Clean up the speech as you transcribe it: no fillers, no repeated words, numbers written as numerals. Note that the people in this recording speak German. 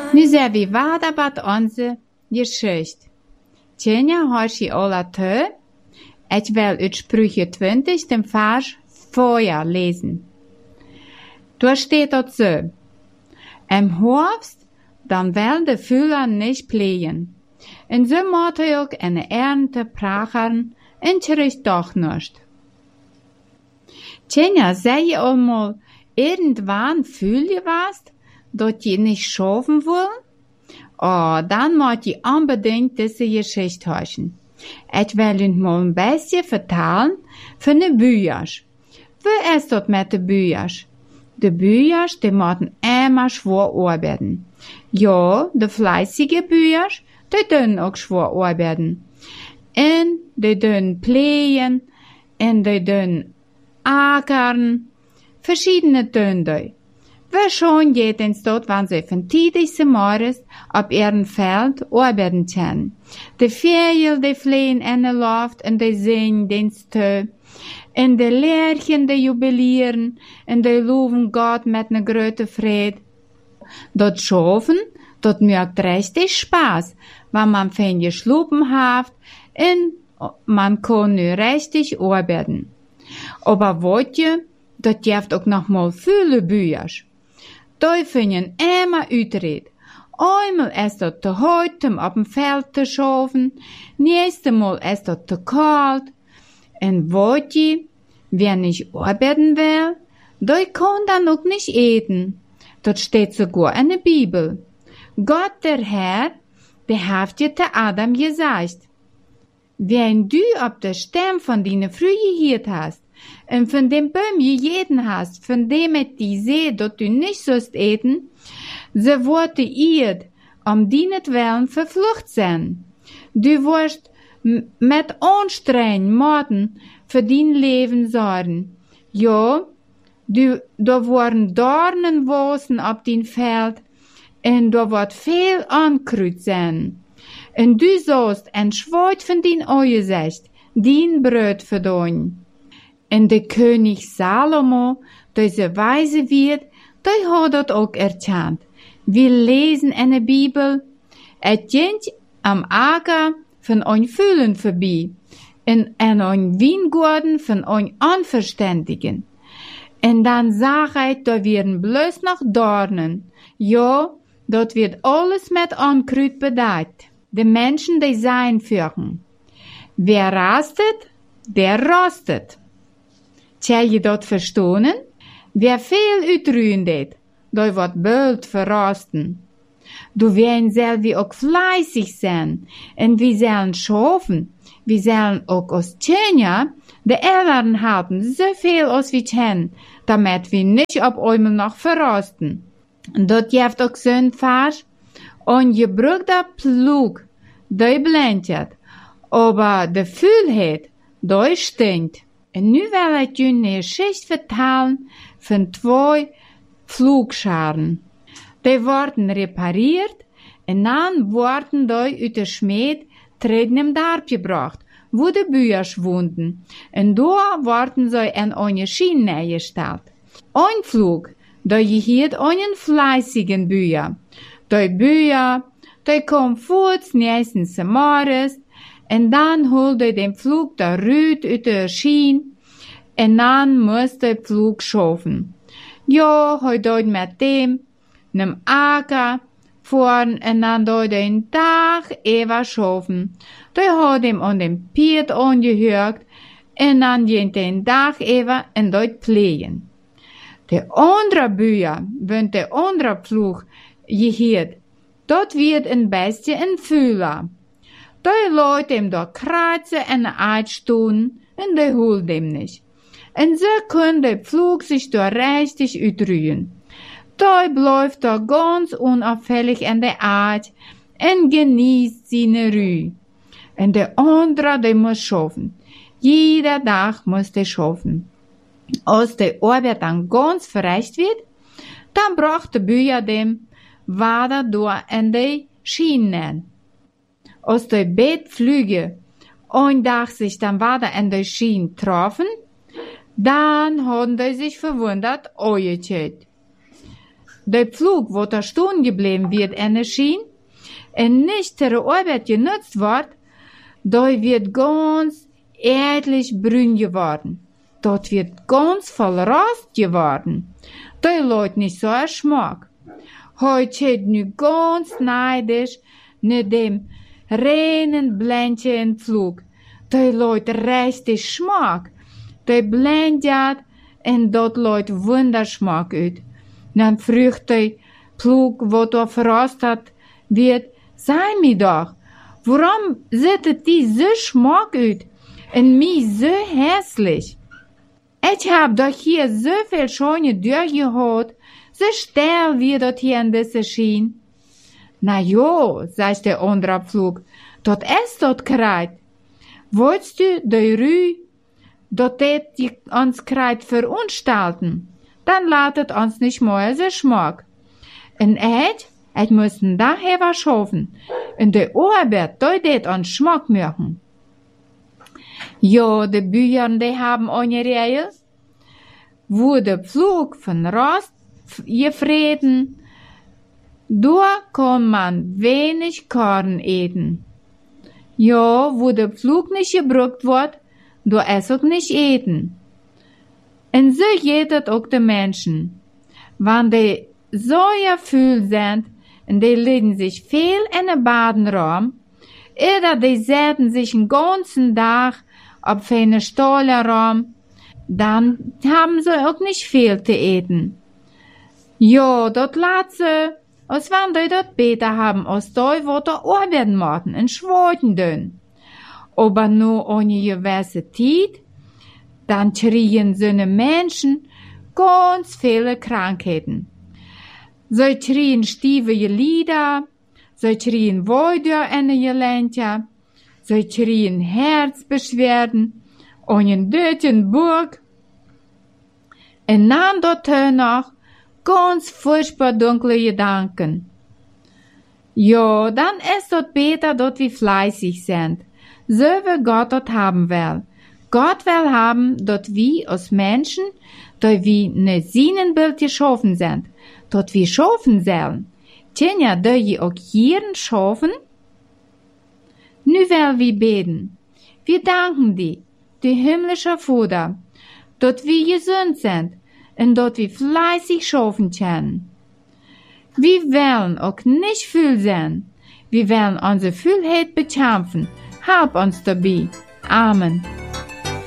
Nu zijn we verder bij onze geschichte. Tjena has je alle te. Ik wil uit Sprüche 20, den Vers vorher lesen. Da steht dort so. Im Herbst, dann will de Füller nicht pflegen. En so moet hij ook een ernte prachern en terug doch nicht. Tjena, sei je einmal irgendwann fühl je was, dat je nicht schaffen will? Oh, dann moet je unbedingt diese Geschichte hören. Ich will Ihnen mal ein bisschen vertellen von den Büchern. Wie ist das mit den Büchern? Die Bücher, die müssen immer schwer arbeiten. Ja, die fleißige Bücher, die tun auch schwer arbeiten. Und die tun pflegen, und die tun ackern, verschiedene tun die. Wie schon jedenfalls dort, wenn sie von tidigste Morgens auf ihrem Feld arbeiten können. Die Vögel, die fliegen in der Luft und die singen den Stö. Und die Lerchen, die jubilieren und die loben Gott mit einer großen Freude. Dort schaffen, dort macht richtig Spaß, wenn man fein geschlafen hat und man kann nu richtig arbeiten. Aber wollt ihr, dort gibt auch noch mal viele Bücher. Die finden immer uitred. Einmal ist das te heut, um auf dem Feld zu schaffen. Nächstes Mal ist das te kalt. Und wollt ihr, wer nicht arbeiten will, der kann dann auch nicht eten. Das steht sogar in der Bibel. Gott, der Herr, der hat dir zu Adam gesagt, wenn du auf der Stamm von deiner Früh gehört hast, und von dem Baum jeden hast, von dem et die See, dort du nicht sollst eten, so wurde ihr deinetwillen verflucht sein. Du wirst mit anstrengen Morden für dein Leben sorgen. Ja, da waren Dornenwurzeln auf dein Feld, und da wird viel Unkraut sein. Und du sollst ein Schwert von dein Angesicht, dein Brot verdienen. Und der König Salomo, der so weise wird, der hat das auch erkannt. Wir lesen in der Bibel, geht am Acker von ein Fühlen vorbei, in ein Weingarten von ein Unverständigen. Und dann sagt da werden bloß noch Dornen. Ja, dort wird alles mit Unkraut bedeckt. Die Menschen, die sein führen. Wer rastet, der rostet. Tja, je dat verstonen? Wer viel uitruien deed, der wird bald verrosten. Du werden selber auch fleißig sein, und wir sollen schaffen, wir sollen auch aus Tjena, die Eltern halten, so viel als wir können, damit wir nicht auf einmal noch verrosten. Und dort gibt auch so ein Vers, und je brugter Pflug, der blendet, aber der Fühlheit, der stinkt. En nu wil ik jullie een geschichte vertellen van 2 Pflugscharen. Die worden repariert en dan worden die uit de schmied terug in Dorp gebracht, wo de Bücher woonden. En daar worden sie in eine Schiene gesteld. Ein Pflug, der gehört einen fleißigen Bücher. Die Bücher, die kommen kurz nächstens morgens, en dan holt hij den Pflug der Rüd uit de Schiene, en dan muss der Pflug schaffen. Ja, hij doet met dem, nem Acker, fahren, en dan doet hij een dag even schaffen. Die hat ihm an dem Piet angehört, en dan dient den dag even en doet pflegen. De andere Bücher, wenn der andere Pflug gehört, dort wird ein bisschen ein Fühler. Die Leute ihm da kreuzen en uitstoen, en die holt ihm nicht. En so kann der Pflug sich da richtig uitruhen. Die bleibt da ganz unauffällig in der Art en genießt seine Ruhe. En der andere, der muss schaffen. Jeder Tag muss der schaffen. Als der Arbeit dann ganz verreicht wird, dann braucht der Bücher dem weiter durch in die Schienen. Als der Bettflüge ein Tag sich dann weiter in die Schienen trafen, dann haben die sich verwundert angezählt. der Pflug, wo da stehen geblieben wird, schien, und nicht zur Arbeit genutzt wird, da wird ganz ehrlich brün geworden. Dort wird ganz voll Rost geworden. Da Leute nicht so ein Schmack. Heute steht nu ganz neidisch ne dem reinen Blendchen Pflug. Da Leute richtig Schmack. Da blendet en dort Leute wunderschmack uit. Dan frucht der Pflug, wo da verrostet wird, sei mir doch, warum sieht die so schmack uit en mich so hässlich? Ich hab doch hier so viel schöne durchgeholt, so still wie dort hier ein bisschen schien. Na jo, sagt der andere Pflug, dort ist dort kreit. Wolltest du die Rüh, dort die uns kreit verunstalten? Dann ladet uns nicht mehr so schmack. Und ich müssen daher was schaffen. Und die Arbeit, die uns schmack machen. Ja, die Bücher, die haben eine Regel, wo der Pflug von Rost gefrieden, da kann man wenig Korn eten. Ja, wo der Pflug nicht gebraucht wird, da ist auch nicht eten. Und so geht es auch den Menschen. Wenn die so erfüllt sind, und die legen sich viel in den Badenraum, oder die setzen sich den ganzen Tag auf einen Stollerraum, dann haben sie auch nicht viel zu eten. Ja, dort lassen, als wenn die dort besser haben, als die, wo da arbeiten machen, in Schwarten dünn. Aber nur ohne gewisse Zeit, dann kriegen so eine Menschen ganz viele Krankheiten. Sie kriegen stiefige Lieder, sie kriegen Wolltür in die Gelenke, sie kriegen Herzbeschwerden und einen döden Burg. Und dann dort noch ganz furchtbar dunkle Gedanken. Ja, dann ist dort besser, dort wie fleißig sind, so wie Gott dort haben will. Gott will haben, dort wie aus Menschen, dort wie ne Sinnenbild geschaffen sind, dort wie schaffen sollen. Tja, dort je auch hier schaffen? Nu will wir beten. Wir danken dir, die himmlische Vater, dort wir gesund sind und dort wir fleißig schaffen können. Wir wollen auch nicht viel sein. Wir wollen unsere Füllheit bekämpfen. Help uns dabei. Amen.